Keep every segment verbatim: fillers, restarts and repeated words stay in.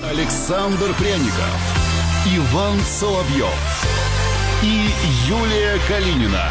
Александр Пряников, Иван Соловьев и Юлия Калинина.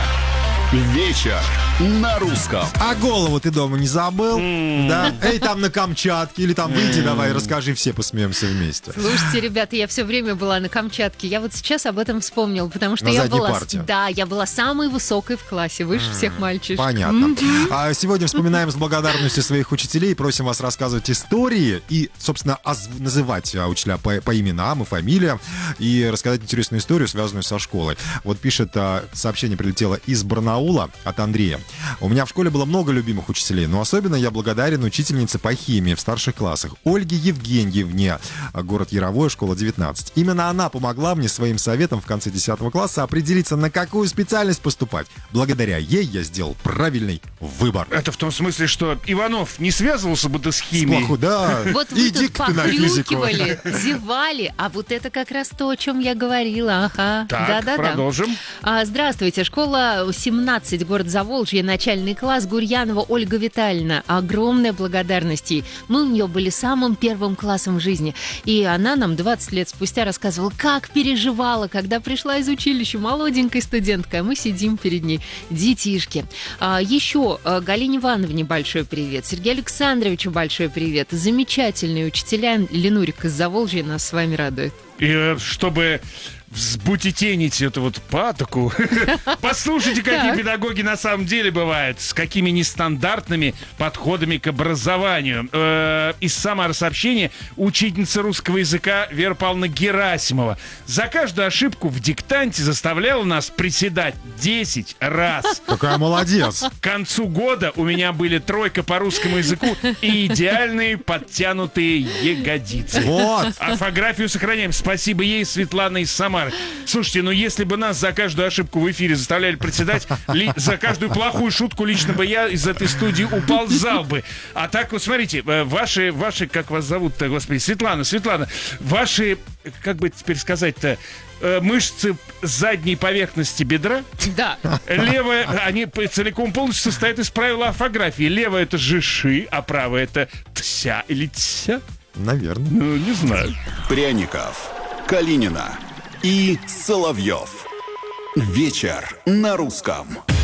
Вечер на русском. А голову ты дома не забыл? Mm. Да? Эй, там на Камчатке. Или там выйди, mm. давай, расскажи, все посмеемся вместе. Слушайте, ребята, я все время была на Камчатке. Я вот сейчас об этом вспомнил, потому что на я была... Парте. Да, я была самой высокой в классе, выше mm. всех мальчишек. Понятно. Mm-hmm. А сегодня вспоминаем с благодарностью своих учителей. Просим вас рассказывать истории и, собственно, оз... называть учителя по, по именам и фамилиям. И рассказать интересную историю, связанную со школой. Вот пишет, сообщение прилетело из Барнаула от Андрея. У меня в школе было много любимых учителей, но особенно я благодарен учительнице по химии в старших классах Ольге Евгеньевне, город Яровое, школа девятнадцать. Именно она помогла мне своим советом в конце десятого класса определиться, на какую специальность поступать. Благодаря ей я сделал правильный выбор. Это в том смысле, что Иванов не связывался бы ты с химией? Плохо, да. Вот вы тут похрюкивали, зевали, а вот это как раз то, о чем я говорила. Ага. Так, да-да-да. Продолжим. А, здравствуйте, школа семнадцать, город Заволжье, начальный класс, Гурьянова Ольга Витальевна. Огромная благодарность ей. Мы у нее были самым первым классом в жизни. И она нам двадцать лет спустя рассказывала, как переживала, когда пришла из училища молоденькой студенткой, а мы сидим перед ней, детишки. А, еще а, Галине Ивановне большой привет, Сергею Александровичу большой привет. Замечательные учителя. Ленурик из Заволжья нас с вами радует. И чтобы взбутетенить эту вот патоку, послушайте, какие педагоги на самом деле бывают, с какими нестандартными подходами к образованию. Из самосообщения учительница русского языка Вера Павловна Герасимова за каждую ошибку в диктанте заставляла нас приседать десять раз. Какая молодец. К концу года у меня были тройка по русскому языку и идеальные подтянутые ягодицы. Вот. Орфографию сохраняем. Спасибо ей, Светлана из Самары. Слушайте, ну если бы нас за каждую ошибку в эфире заставляли председать, ли, за каждую плохую шутку лично бы я из этой студии уползал бы. А так вот смотрите, ваши, ваши, как вас зовут-то, господи, Светлана, Светлана, ваши, как бы теперь сказать-то, мышцы задней поверхности бедра. Да. Левая, они целиком полностью состоят из правил орфографии. Левая — это жиши, а правая — это тся или тся. Наверное. Ну, не знаю. Пряников, Калинина и Соловьев. Вечер на русском.